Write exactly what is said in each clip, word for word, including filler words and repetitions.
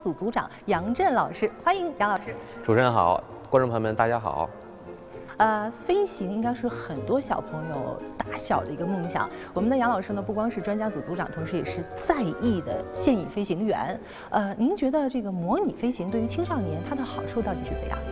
组组长杨震老师，欢迎杨老师。 主持人好，观众朋友们大家好。 呃，飞行应该是很多小朋友大小的一个梦想。我们的杨老师呢，不光是专家组组长，同时也是在役的现役飞行员。呃，您觉得这个模拟飞行对于青少年它的好处到底是怎样？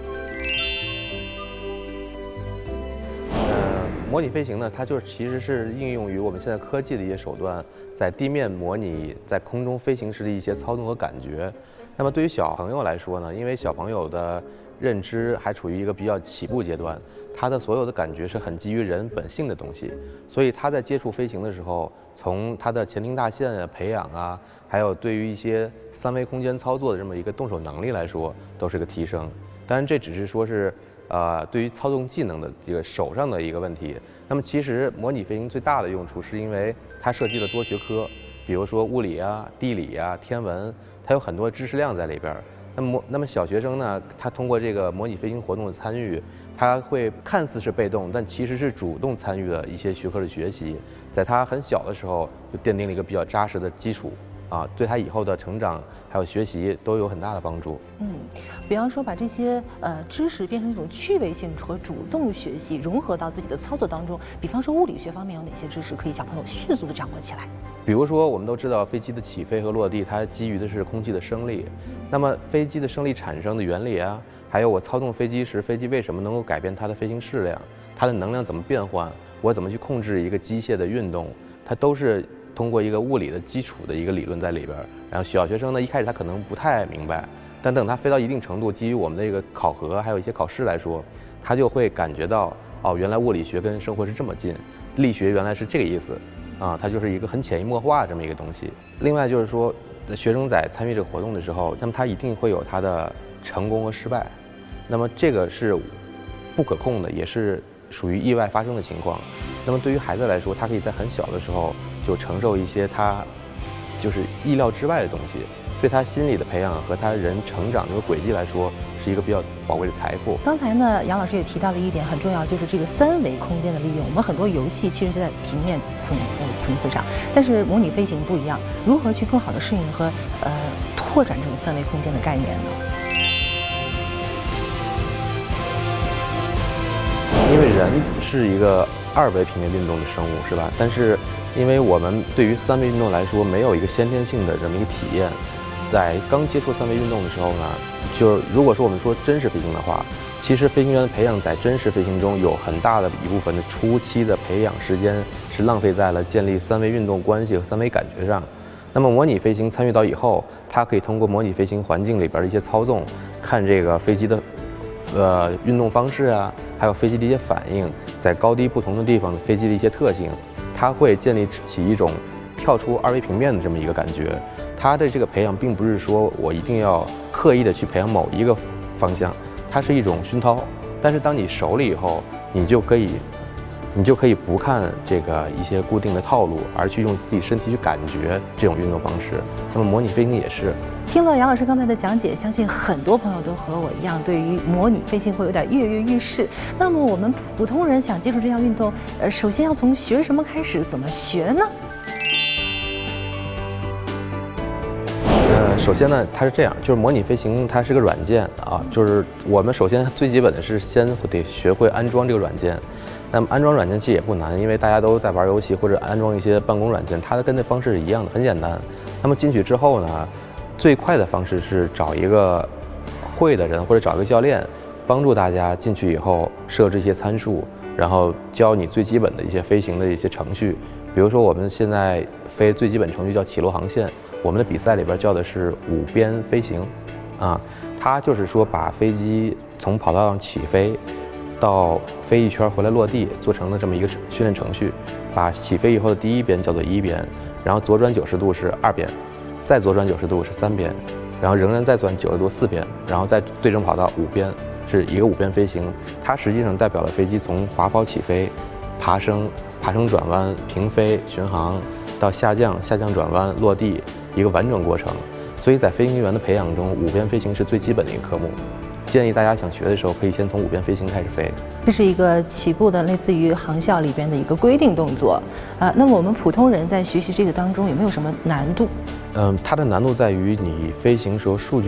呃，模拟飞行呢，它就是其实是应用于我们现在科技的一些手段，在地面模拟在空中飞行时的一些操纵和感觉。那么对于小朋友来说呢，因为小朋友的认知还处于一个比较起步阶段，他的所有的感觉是很基于人本性的东西，所以他在接触飞行的时候，从他的前庭大线啊培养啊，还有对于一些三维空间操作的这么一个动手能力来说，都是个提升。当然，这只是说是呃对于操纵技能的这个手上的一个问题。那么其实模拟飞行最大的用处是因为它涉及了多学科，比如说物理啊、地理啊、天文。它有很多知识量在里边儿，那么那么小学生呢，他通过这个模拟飞行活动的参与，他会看似是被动，但其实是主动参与了一些学科的学习，在他很小的时候就奠定了一个比较扎实的基础啊，对他以后的成长还有学习都有很大的帮助。 嗯，比方说把这些呃知识变成一种趣味性和主动学习，融合到自己的操作当中。比方说物理学方面有哪些知识可以小朋友迅速的掌握起来？ 比如说，我们都知道飞机的起飞和落地，它基于的是空气的升力。那么飞机的升力产生的原理啊，还有我操纵飞机时，飞机为什么能够改变它的飞行质量，它的能量怎么变换，我怎么去控制一个机械的运动，它都是通过一个物理的基础的一个理论在里边。然后小学生呢，一开始他可能不太明白，但等他飞到一定程度，基于我们的这个考核还有一些考试来说，他就会感觉到，哦，原来物理学跟生活是这么近，力学原来是这个意思。啊，它就是一个很潜移默化这么一个东西。另外就是说，学生在参与这个活动的时候，那么他一定会有他的成功和失败，那么这个是不可控的，也是属于意外发生的情况。那么对于孩子来说，他可以在很小的时候就承受一些他就是意料之外的东西，对他心理的培养和他人成长这个轨迹来说，是一个比较宝贵的财富。 刚才呢，杨老师也提到了一点很重要，就是这个三维空间的利用。我们很多游戏其实就在平面层呃层次上，但是模拟飞行不一样，如何去更好的适应和呃拓展这种三维空间的概念呢？ 因为人是一个二维平面运动的生物，是吧？但是因为我们对于三维运动来说，没有一个先天性的这么一个体验。在刚接触三维运动的时候呢，就是如果说我们说真实飞行的话，其实飞行员的培养在真实飞行中有很大的一部分的初期的培养时间是浪费在了建立三维运动关系和三维感觉上。那么模拟飞行参与到以后，它可以通过模拟飞行环境里边的一些操纵，看这个飞机的呃运动方式啊，还有飞机的一些反应，在高低不同的地方飞机的一些特性，它会建立起一种跳出二维平面的这么一个感觉。它的这个培养并不是说我一定要刻意的去培养某一个方向，它是一种熏陶。但是当你熟了以后，你就可以，你就可以不看这个一些固定的套路，而去用自己身体去感觉这种运动方式。那么模拟飞行也是。 听了杨老师刚才的讲解，相信很多朋友都和我一样，对于模拟飞行会有点跃跃欲试。那么我们普通人想接触这项运动，呃，首先要从学什么开始，怎么学呢？ 呃，首先呢，它是这样，就是模拟飞行它是个软件啊，就是我们首先最基本的是先得学会安装这个软件。那么安装软件其实也不难，因为大家都在玩游戏或者安装一些办公软件，它的跟那方式是一样的，很简单。那么进去之后呢，最快的方式是找一个会的人或者找一个教练，帮助大家进去以后设置一些参数，然后教你最基本的一些飞行的一些程序。比如说我们现在飞最基本程序叫起落航线。我们的比赛里边叫的是五边飞行，啊，它就是说把飞机从跑道上起飞，到飞一圈回来落地，做成了这么一个训练程序。把起飞以后的第一边叫做一边，然后左转九十度是二边，再左转九十度是三边，然后仍然再转九十度四边，然后再对正跑道五边，是一个五边飞行。它实际上代表了飞机从滑跑起飞、爬升、爬升转弯、平飞、巡航到下降、下降转弯、落地。一个完整过程，所以在飞行员的培养中，五边飞行是最基本的一个科目。 建议大家想学的时候，可以先从五遍飞行开始飞。 这是一个起步的类似于航校里边的一个规定动作啊。那么我们普通人在学习这个当中有没有什么难度？ 嗯，它的难度在于你飞行时候数据